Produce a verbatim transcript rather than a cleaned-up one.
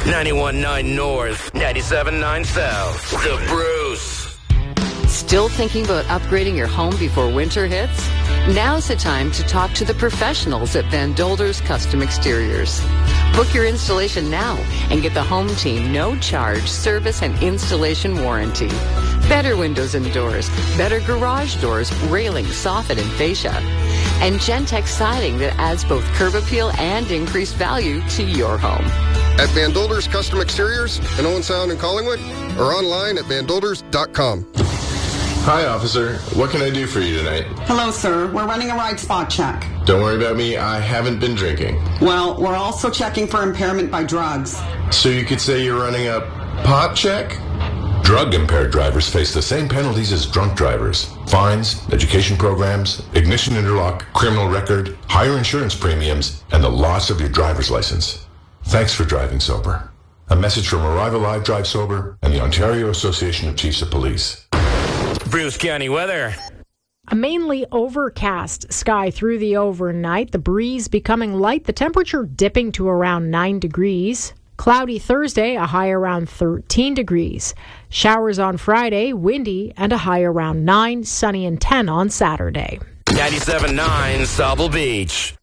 ninety-one point nine North, ninety-seven point nine South. The Bruce. Still thinking about upgrading your home before winter hits? Now's the time to talk to the professionals at Van Dolder's Custom Exteriors. Book your installation now and get the home team no-charge service and installation warranty. Better windows and doors, better garage doors, railing, soffit, and fascia. And Gentex siding that adds both curb appeal and increased value to your home. At Van Dolder's Custom Exteriors in Owen Sound and Collingwood, or online at van dolders dot com. Hi, officer. What can I do for you tonight? Hello, sir. We're running a ride spot check. Don't worry about me. I haven't been drinking. Well, we're also checking for impairment by drugs. So you could say you're running a pot check? Drug-impaired drivers face the same penalties as drunk drivers. Fines, education programs, ignition interlock, criminal record, higher insurance premiums, and the loss of your driver's license. Thanks for driving sober. A message from Arrive Alive Drive Sober and the Ontario Association of Chiefs of Police. Bruce County weather. A mainly overcast sky through the overnight. The breeze becoming light. The temperature dipping to around nine degrees. Cloudy Thursday, a high around thirteen degrees. Showers on Friday, windy, and a high around nine. Sunny and ten on Saturday. ninety-seven point nine Sauble Beach.